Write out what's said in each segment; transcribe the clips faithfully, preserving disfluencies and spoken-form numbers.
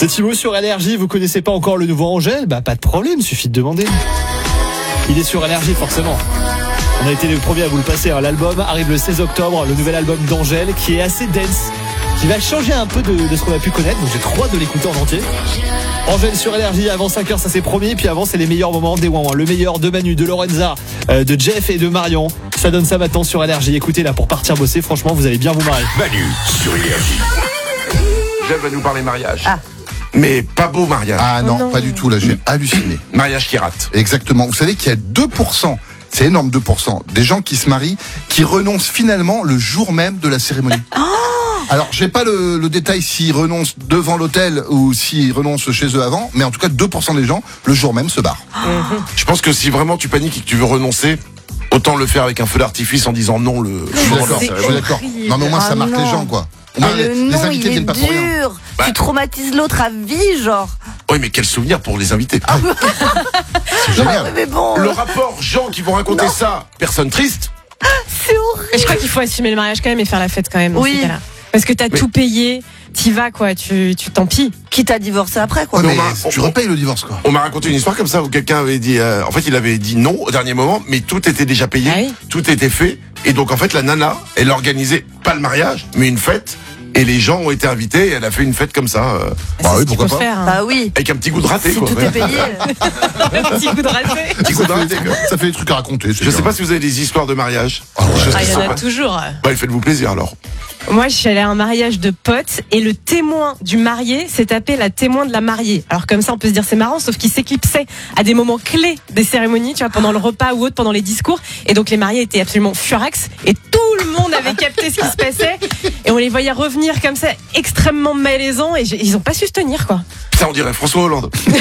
C'est Thibaut sur Énergie. Vous connaissez pas encore le nouveau Angèle? Bah pas de problème, suffit de demander. Il est sur Énergie forcément. On a été les premiers à vous le passer. Hein. L'album arrive le seize octobre, le nouvel album d'Angèle qui est assez dense, qui va changer un peu de, de ce qu'on a pu connaître. Donc j'ai trop hâte de l'écouter en entier. Angèle sur Énergie, avant cinq heures, ça c'est promis. Puis avant, c'est les meilleurs moments des Ouin Ouin. Le meilleur de Manu, de Lorenza, euh, de Jeff et de Marion. Ça donne ça maintenant sur Énergie. Écoutez là pour partir bosser. Franchement, vous allez bien vous marrer. Manu sur Énergie. Jeff va nous parler mariage. Ah. Mais pas beau mariage. Ah non, non. pas du tout, là j'ai halluciné. Mariage qui rate. Exactement. Vous savez qu'il y a deux pour cent, c'est énorme, deux pour cent, des gens qui se marient, qui renoncent finalement le jour même de la cérémonie. Oh. Alors, j'ai pas le, le détail s'ils renoncent devant l'hôtel ou s'ils renoncent chez eux avant, mais en tout cas, deux pour cent des gens, le jour même, se barrent. Oh. Je pense que si vraiment tu paniques et que tu veux renoncer, autant le faire avec un feu d'artifice en disant non le. Je suis d'accord, C'est je suis d'accord. horrible. Non, mais au moins, ça Ah marque non. les gens, quoi. Au Mais moins, les, le les nom, invités il est viennent pas pour rien. dur. Bah. Tu traumatises l'autre à vie, genre. Oui, mais quel souvenir pour les invités. Ah, C'est génial. Mais bon, Le euh, rapport gens qui vont raconter ça, personne triste. c'est horrible. Et je crois qu'il faut assumer le mariage quand même et faire la fête quand même dans Oui. ces cas-là. Parce que t'as Mais- tout payé, t'y vas quoi, tu tu tant pis. Quitte à divorcer après, quoi. Ouais, mais on m'a- tu on- repayes le divorce, quoi. On m'a raconté une histoire comme ça où quelqu'un avait dit, euh, en fait, il avait dit non au dernier moment, mais tout était déjà payé, Ah oui. tout était fait, et donc en fait, la nana, elle organisait pas le mariage, mais une fête, et les gens ont été invités, et elle a fait une fête comme ça, euh, Bah C'est oui, ce qu'il pourquoi faut pas. faire, hein. Bah oui. avec un petit goût de raté, Si quoi. tout est payé. Un petit coup de raté. Petit goût de raté, quoi. Ça fait des trucs à raconter. c'est Je sais bien. pas si vous avez des histoires de mariage. Ah ouais. Des choses Ah, qui il y sont en a pas- toujours. Bah, faites-vous plaisir alors. Moi, je suis allée à un mariage de potes et le témoin du marié s'est tapé la témoin de la mariée. Alors comme ça, on peut se dire c'est marrant, sauf qu'il s'éclipsait à des moments clés des cérémonies, tu vois, pendant le repas ou autre, pendant les discours. Et donc les mariés étaient absolument furax et tout le monde avait capté ce qui se passait. Et on les voyait revenir comme ça, extrêmement malaisants et j'ai- ils ont pas su se tenir, quoi. Ça, on dirait François Hollande. Ouais,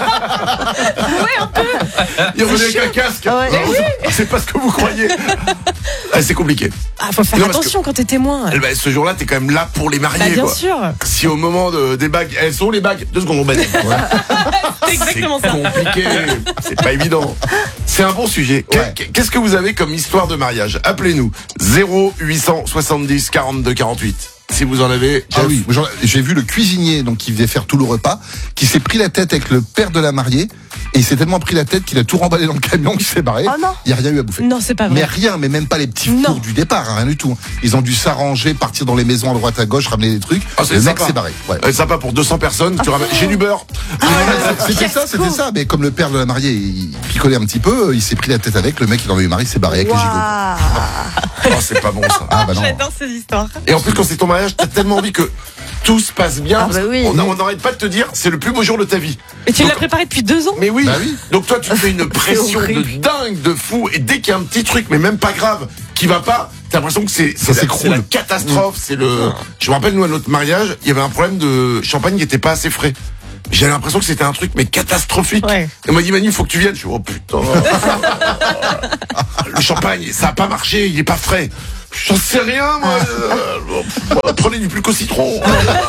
un peu. Il revenait avec un casque. Ah ouais. Non, c'est- c'est pas ce que vous croyez. Ah, c'est compliqué. Ah, faut faire Non, parce attention quand t'es témoin. Eh ben, ce jour-là, t'es quand même là pour les mariés, Bah, bien quoi. sûr. Si au moment de, des bagues, elles sont les bagues. Deux secondes, on baigne. C'est exactement ça. Compliqué. C'est pas évident. C'est un bon sujet. Ouais. Qu'est-ce que vous avez comme histoire de mariage? Appelez-nous. zéro huit cent soixante-dix quarante-deux quarante-huit. Si vous en avez. Ah oui, moi, j'en- j'ai vu le cuisinier donc qui devait faire tout le repas, qui s'est pris la tête avec le père de la mariée, et il s'est tellement pris la tête qu'il a tout remballé dans le camion, qu'il s'est barré. Oh non. Il n'y a rien eu à bouffer. Non, c'est pas Mais vrai. rien, mais même pas les petits Non. fours du départ, hein, rien du tout. Ils ont dû s'arranger, partir dans les maisons à droite à gauche, ramener des trucs. Ah, c'est le mec sympa. s'est barré. Ouais. Euh, sympa pour deux cents personnes. Tu ramènes. J'ai du beurre. C'était ça, c'était ça. Mais comme le père de la mariée, il picolait un petit peu, il s'est pris la tête avec, le mec il en a eu marre, il s'est barré avec les gigots. Waouh. Oh, c'est pas bon ça. Ah bah non. J'adore ces histoires. Et en plus, quand c'est ton mariage, t'as tellement envie que tout se passe bien. Ah bah oui. On on n'arrête pas de te dire, c'est le plus beau jour de ta vie. Et tu Donc- l'as préparé depuis deux ans. Mais oui. Bah oui. Donc toi, tu te fais une pression de horrible. dingue, de fou, et dès qu'il y a un petit truc, mais même pas grave, qui va pas, t'as l'impression que c'est c'est la, s'écroule. c'est la catastrophe. C'est le. Je me rappelle, nous à notre mariage, il y avait un problème de champagne qui était pas assez frais. J'avais l'impression que c'était un truc mais catastrophique. Ouais. Et on m'a dit Manu, il faut que tu viennes. Je suis oh putain. Le champagne, ça a pas marché, il est pas frais. J'en sais rien, moi. Euh, prenez du plus qu'au citron.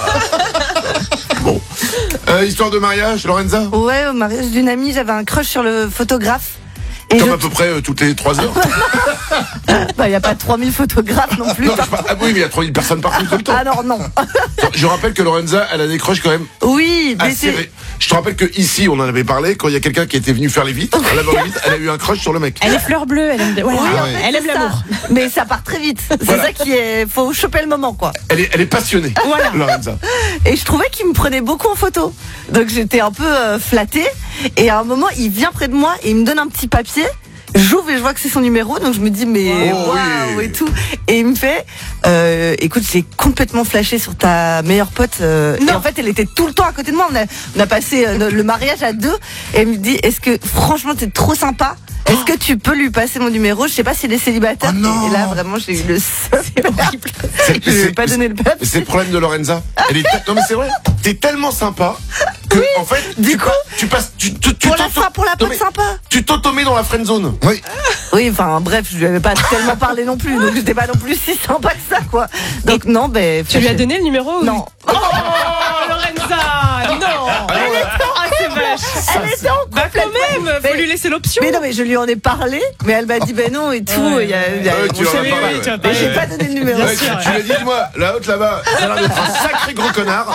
Bon. Euh, histoire de mariage, Lorenza. Ouais, au mariage d'une amie, j'avais un crush sur le photographe. Et Comme je- à peu près euh, toutes les trois heures. bah, il y a pas trois mille photographes non plus. Non, je par- ah oui, mais il y a trois mille personnes partout tout le temps. Alors non. Je rappelle que Lorenza, elle a des crushs quand même Oui, mais assez. c'est... ré- Je te rappelle que ici, on en avait parlé, quand il y a quelqu'un qui était venu faire les vitres, elle avait les vitres, elle a eu un crush sur le mec. Elle est fleur bleue, elle aime, voilà, Oui, Ah en ouais. fait, elle aime c'est ça. l'amour. Mais ça part très vite. C'est Voilà. ça qui est... Faut choper le moment, quoi. Elle est, elle est passionnée, Voilà. Lorenza. Et je trouvais qu'il me prenait beaucoup en photo. Donc j'étais un peu euh, flattée. Et à un moment, il vient près de moi et il me donne un petit papier. J'ouvre et je vois que c'est son numéro, donc je me dis mais Oh, waouh oui. et tout. Et il me fait, euh, écoute, j'ai complètement flashé sur ta meilleure pote. euh, et Non. en fait, elle était tout le temps à côté de moi. On a, on a passé euh, le mariage à deux. Et elle me dit, est-ce que franchement t'es trop sympa? Est-ce que tu peux lui passer mon numéro? Je sais pas s'il est célibataire. Oh non. Et là, vraiment, j'ai eu le seum. C'est- Je lui ai c'est- pas donné le papier. C'est le problème de Lorenza. Elle est te- Non mais c'est vrai, t'es tellement sympa que en fait, du tu, coup, pas- tu passes, tu, tu, tu Pour la t'auto- fin, pour la Non, pote mais sympa. Tu t'automets dans la friend zone. Oui. Oui, enfin bref, je lui avais pas tellement parlé non plus, donc j'étais pas non plus si sympa que ça, quoi. Donc non, ben. Tu lui as donné le numéro ou- Non. Oh, Lorenza, non. Ah non, là- Ah, c'est vache. Elle était en Bah quand même, faut Mais- lui laisser l'option. Mais non, mais je lui en ai parlé, mais elle m'a dit ben non et tout. Ouais. Il y a, il y a- Ouais, bon, tu je en as savais- parlé, oui, ouais. tu as mais parlé. j'ai pas donné le numéro. Ouais, tu, tu l'as dit, moi, la haute là-bas, ça a l'air d'être un sacré gros connard.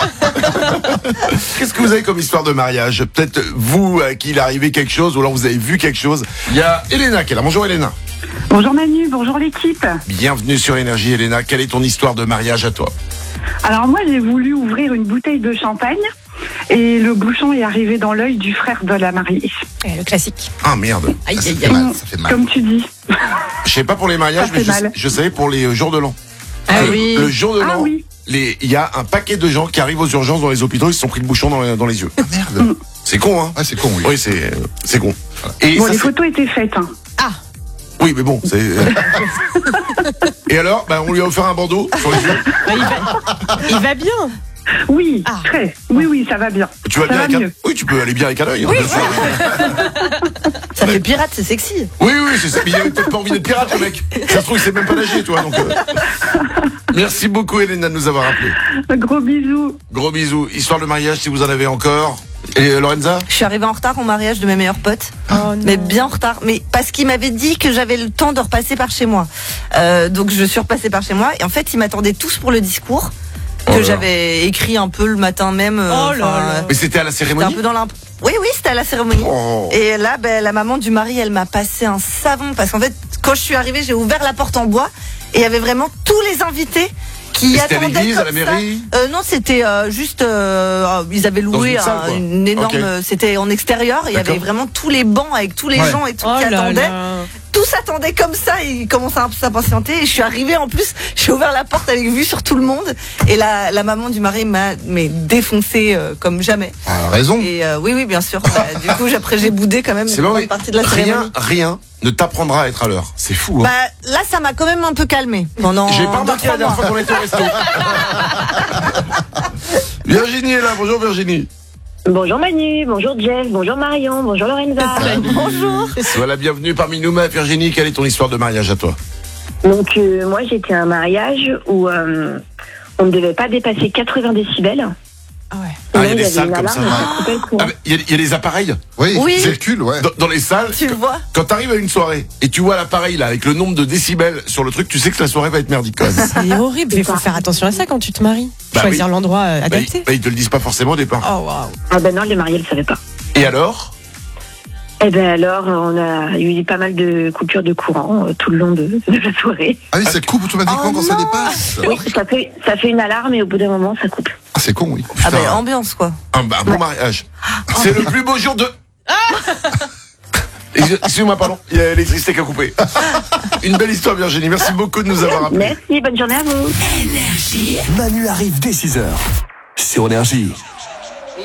Qu'est-ce que vous avez comme histoire de mariage? Peut-être vous, à qui il est arrivé quelque chose, ou alors vous avez vu quelque chose. Il y a Elena qui est là. Bonjour Elena. Bonjour Manu, bonjour l'équipe. Bienvenue sur Énergie Elena. Quelle est ton histoire de mariage à toi? Alors moi j'ai voulu ouvrir une bouteille de champagne et le bouchon est arrivé dans l'œil du frère de la mariée. Eh, le classique. Ah merde. Aïe, Ça aïe, fait aïe. mal, ça fait mal. Comme tu dis. Je sais pas pour les mariages, Ça mais fait je, mal. je savais pour les euh, jours de l'an. Ah le, oui. le jour de Ah l'an, oui. les- il y a un paquet de gens qui arrivent aux urgences dans les hôpitaux, ils se sont pris le bouchon dans, les- dans les yeux. Ah, merde. C'est con, hein? Ouais, c'est con, oui. Oui, c'est euh, c'est con. Et Bon, ça, les c'est- photos étaient faites. Hein. oui, mais bon, c'est. euh. Et alors, bah, on lui a offert un bandeau sur les yeux. Bah, il, va, il va bien. Oui, Ah. très. Oui, oui, ça va bien. Tu vas Ça bien va avec un... mieux. Oui, tu peux aller bien avec un œil. hein, bien sûr. Ça fait pirate, c'est sexy. Oui, oui, c'est ça. Mais il avait peut-être pas envie d'être pirate, le mec. Ça se trouve, il sait même pas nager, toi. Donc, euh. Merci beaucoup, Elena, de nous avoir appelé. Gros bisous. Gros bisous. Histoire de mariage, si vous en avez encore. Et euh, Lorenza? Je suis arrivée en retard au mariage de mes meilleurs potes. Oh, non. Mais bien en retard. Mais parce qu'il m'avait dit que j'avais le temps de repasser par chez moi. Euh, donc je suis repassée par chez moi. Et en fait, ils m'attendaient tous pour le discours que Oh là. j'avais écrit un peu le matin même. euh, Oh là enfin, là. euh, Mais c'était à la C'était un cérémonie? peu dans l'imp... Oui, oui, c'était à la cérémonie. Oh. Et là, ben, la maman du mari, elle m'a passé un savon. Parce qu'en fait, quand je suis arrivée, j'ai ouvert la porte en bois. Et il y avait vraiment tous les invités qui Et c'était à attendaient l'église, à la comme ça. mairie? Euh, non, c'était euh, juste, euh, ils avaient Dans loué une salle, un- quoi. une énorme, Ok. c'était en extérieur. Il y avait D'accord. vraiment tous les bancs avec tous les Ouais. gens et tout Oh qui là attendaient. là. Tous attendaient comme ça. Et ils commençaient un peu s'impatienter. Et je suis arrivée en plus. J'ai ouvert la porte avec vue sur tout le monde. Et la, la maman du mari m'a mais défoncé euh, comme jamais. Ah, raison. Et euh, oui, oui, bien sûr. Euh, du coup, après, j'ai boudé quand même C'est une bon, grande oui. partie de la Rien, cérémonie. rien ne t'apprendra à être à l'heure. C'est fou, hein. Bah, là, ça m'a quand même un peu calmé pendant. J'ai pas deux, remarqué trois la dernière mois. fois qu'on était au resto. Virginie est là. Bonjour, Virginie. Bonjour Manu, bonjour Jeff, bonjour Marion, bonjour Lorenza. Bonjour. Sois la bienvenue parmi nous, ma Virginie. Quelle est ton histoire de mariage à toi? Donc euh, moi j'étais à un mariage où euh, on ne devait pas dépasser quatre-vingts décibels. Ah ouais. Ah, il y a Là, des avait salles une comme ça. alarme qui coupait le courant. Ah, mais Il y, a- il y a des appareils Oui, Oui. circule, ouais. dans, dans les salles. Tu le vois. Quand t'arrives à une soirée et tu vois l'appareil là avec le nombre de décibels sur le truc, tu sais que la soirée va être merdique quand même. C'est horrible. Il faut faire attention à ça quand tu te maries. Bah Choisir oui. l'endroit euh, Bah, ils, adapté. bah, ils te le disent pas forcément au départ. Oh waouh. Ah ben non, le marié ne le savait pas. Et alors? Et ben alors on a eu pas mal de coupures de courant euh, tout le long de, de la soirée. Ah oui, ça coupe automatiquement Oh quand ça non. dépasse. Oui, ça fait, ça fait une alarme et au bout d'un moment ça coupe. Ah, c'est con, oui. Ah, Putain. bah, ambiance, quoi. Un, bah, un bon mariage. C'est le plus beau jour de... Excusez-moi, pardon, il y a l'électricité qui a coupé. Une belle histoire, Virginie. Merci beaucoup de nous avoir appelés. Merci, bonne journée à vous. Manu arrive dès six heures sur Énergie.